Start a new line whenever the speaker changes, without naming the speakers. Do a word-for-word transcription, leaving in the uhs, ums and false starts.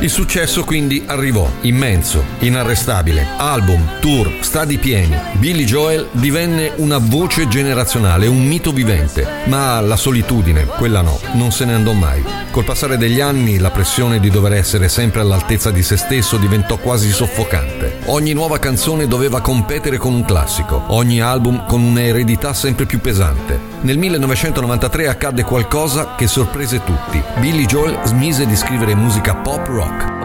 Il successo quindi arrivò, immenso, inarrestabile. Album, tour, stadi pieni. Billy Joel divenne una voce generazionale, un mito vivente. Ma la solitudine, quella no, non se ne andò mai. Col passare degli anni la pressione di dover essere sempre all'altezza di se stesso diventò quasi soffocante. Ogni nuova canzone doveva competere con un classico, ogni album con un'eredità sempre più pesante. Nel millenovecentonovantatré accadde qualcosa che sorprese tutti. Billy Joel smise di scrivere musica pop rock.